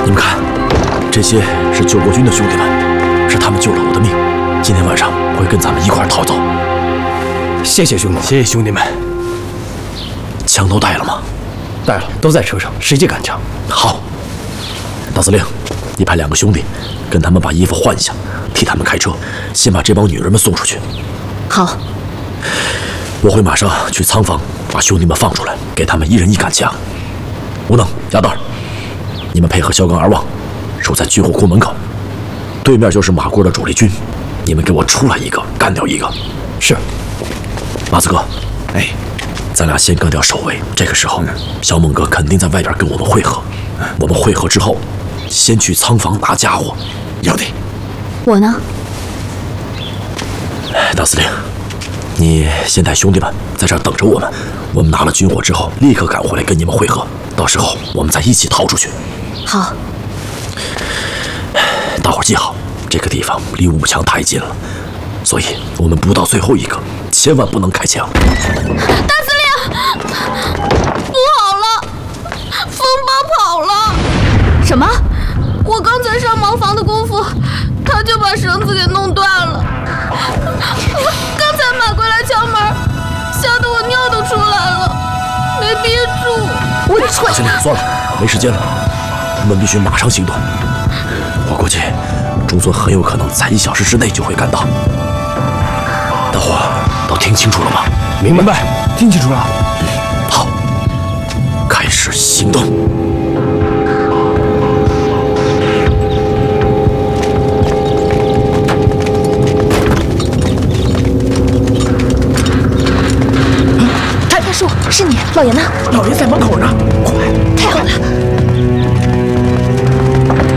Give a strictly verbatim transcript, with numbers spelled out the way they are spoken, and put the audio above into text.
你们看，这些是救国军的兄弟们，是他们救了我的命。今天晚上会跟咱们一块儿逃走。 谢谢兄弟，谢谢兄弟们。 枪都带了吗？ 带了，都在车上，谁借赶枪？ 好，大司令，你派两个兄弟，跟他们把衣服换一下，替他们开车，先把这帮女人们送出去。 好。 我会马上去仓房把兄弟们放出来，给他们一人一杆枪。吴能、鸭蛋，你们配合萧刚、二旺，守在军火库门口，对面就是马国的主力军，你们给我出来一个，干掉一个。 是。 马子哥， 哎， 咱俩先干掉守卫。这个时候，小猛哥肯定在外边跟我们会合。我们会合之后，先去仓房拿家伙。 要得。 我呢？ 大司令，你先带兄弟们在这儿等着我们。我们拿了军火之后，立刻赶回来跟你们会合。到时候我们再一起逃出去。 好。 大伙儿记好，这个地方离武强太近了，所以我们不到最后一个，千万不能开枪。 大司令，不好了，风暴跑了！ 什么？ 我刚才上茅房的功夫，他就把绳子给弄断了。刚才马过来敲门，吓得我尿都出来了，没憋住。 我的错！ 大司令，算了，没时间了，我们必须马上行动。我估计中村很有可能在一小时之内就会赶到。大伙都听清楚了吗？ 明白，听清楚了。 好，开始行动。 大树，是你，老爷呢？ 老爷在门口呢，快！ 太好了。